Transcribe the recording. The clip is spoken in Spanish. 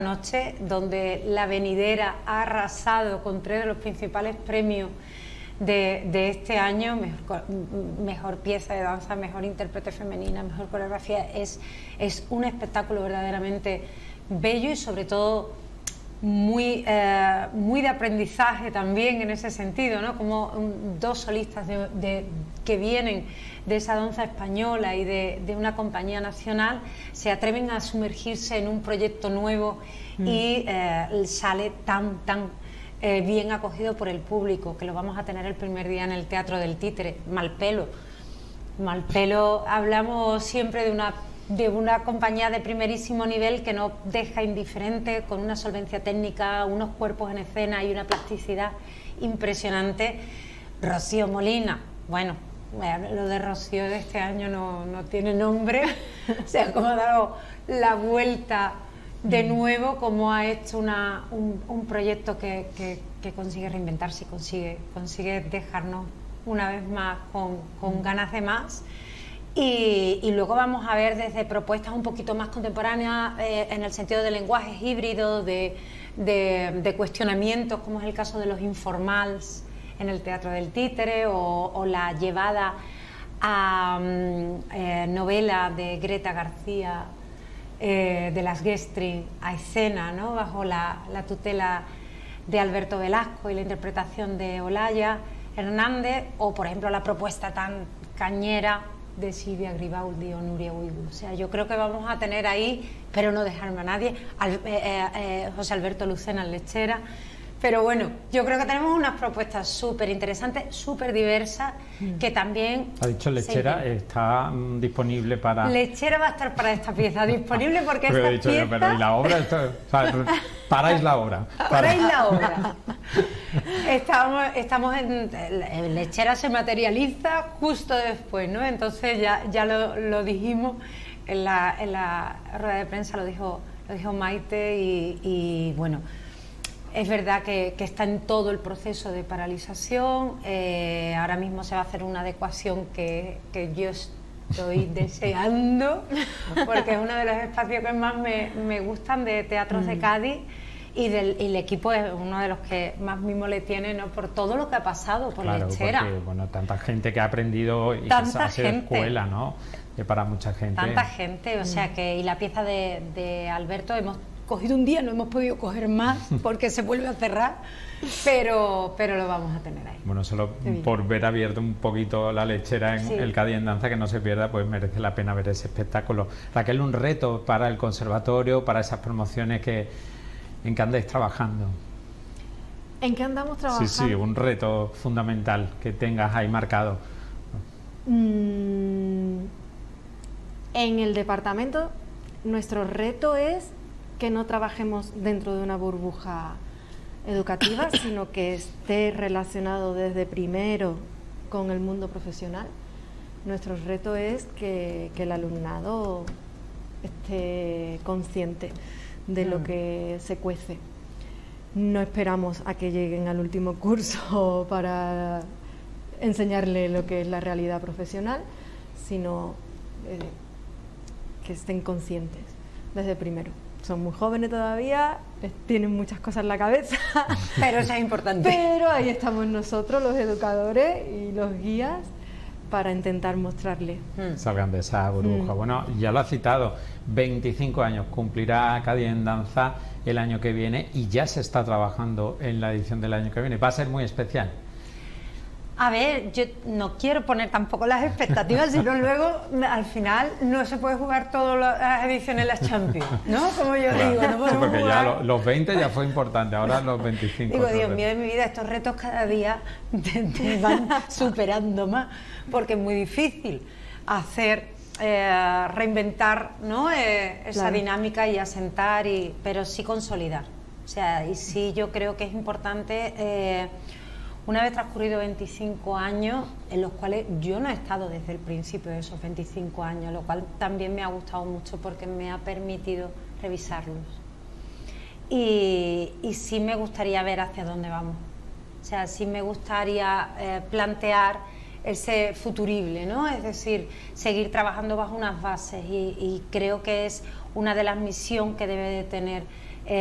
Noche, donde La Venidera ha arrasado con 3 de los principales premios de este año: mejor pieza de danza, mejor intérprete femenina, mejor coreografía. Es un espectáculo verdaderamente bello y sobre todo muy de aprendizaje también en ese sentido, ¿no? Como dos solistas que vienen de esa danza española y de una compañía nacional se atreven a sumergirse en un proyecto nuevo y sale tan bien acogido por el público, que lo vamos a tener el primer día en el Teatro del Títere. Malpelo, hablamos siempre de una compañía de primerísimo nivel que no deja indiferente, con una solvencia técnica, unos cuerpos en escena y una plasticidad impresionante. Rocío Molina, bueno, lo de Rocío de este año no tiene nombre. O sea, cómo ha dado la vuelta de nuevo, cómo ha hecho un proyecto que consigue reinventarse y consigue dejarnos una vez más con ganas de más. Y luego vamos a ver desde propuestas un poquito más contemporáneas, en el sentido de lenguajes híbridos, de cuestionamientos, como es el caso de los informals en el Teatro del Títere, o la llevada a novela de Greta García, de las Gestrin, a escena, ¿no? Bajo la tutela de Alberto Velasco y la interpretación de Olaya Hernández, o por ejemplo la propuesta tan cañera de Silvia Gribaldi o Nuria Uigu. O sea, yo creo que vamos a tener ahí, pero no dejarme a nadie, José Alberto Lucena en Lechera. Pero bueno, yo creo que tenemos unas propuestas súper interesantes, súper diversas, que también... Ha dicho Lechera, está disponible para... Lechera va a estar para esta pieza, disponible, porque esta pieza... Pero ¿y la obra? Paráis la obra. Paráis la obra. Estamos en Lechera se materializa justo después, ¿no? Entonces ya lo dijimos en la rueda de prensa, lo dijo Maite, y bueno... Es verdad que está en todo el proceso de paralización. Ahora mismo se va a hacer una adecuación que yo estoy deseando, porque es uno de los espacios que más me gustan de teatros de Cádiz, y el equipo es uno de los que más mimo le tiene, ¿no? Por todo lo que ha pasado por Lechera. Porque, bueno, tanta gente que ha aprendido y tanta que ha sido gente, escuela, ¿no? Que para mucha gente. Tanta gente, o sea que, y la pieza de Alberto hemos cogido un día, no hemos podido coger más porque se vuelve a cerrar, pero lo vamos a tener ahí. Bueno, solo por ver abierto un poquito la Lechera en el Cádiz en Danza, que no se pierda, pues merece la pena ver ese espectáculo. Raquel, un reto para el conservatorio, para esas promociones en que andáis trabajando. ¿En qué andamos trabajando? Sí, un reto fundamental que tengas ahí marcado. En el departamento, nuestro reto es que no trabajemos dentro de una burbuja educativa, sino que esté relacionado desde primero con el mundo profesional. Nuestro reto es que el alumnado esté consciente de lo que se cuece. No esperamos a que lleguen al último curso para enseñarle lo que es la realidad profesional, sino que estén conscientes desde primero. Son muy jóvenes todavía, tienen muchas cosas en la cabeza, pero eso es importante. Pero ahí estamos nosotros, los educadores y los guías, para intentar mostrarles. Salgan de esa burbuja. Bueno, ya lo ha citado, 25 años cumplirá Cádiz en Danza el año que viene, y ya se está trabajando en la edición del año que viene. Va a ser muy especial. A ver, yo no quiero poner tampoco las expectativas, sino luego al final no se puede jugar todas las ediciones de las Champions, ¿no? Como yo digo, no podemos porque jugar... ya los 20 ya fue importante, ahora los 25. Digo, Dios mío de mi vida, estos retos cada día te van superando más, porque es muy difícil reinventar, ¿no? Esa dinámica y asentar, pero sí consolidar. O sea, y sí, yo creo que es importante... Una vez transcurrido 25 años, en los cuales yo no he estado desde el principio de esos 25 años, lo cual también me ha gustado mucho porque me ha permitido revisarlos. Y sí me gustaría ver hacia dónde vamos. O sea, sí me gustaría plantear ese futurible, ¿no? Es decir, seguir trabajando bajo unas bases, y creo que es una de las misiones que debe de tener